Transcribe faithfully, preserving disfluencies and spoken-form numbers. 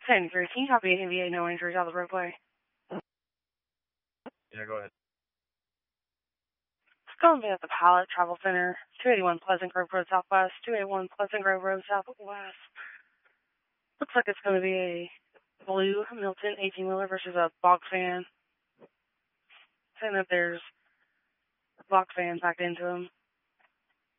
seventy-three, can you copy N V A no injuries out of the roadway? Yeah, go ahead. It's going to be at the Pallet Travel Center, two eighty-one Pleasant Grove Road Southwest, two eighty-one Pleasant Grove Road Southwest. Looks like it's going to be a blue Milton eighteen-wheeler versus a box fan. Saying that there's a box fan backed into him.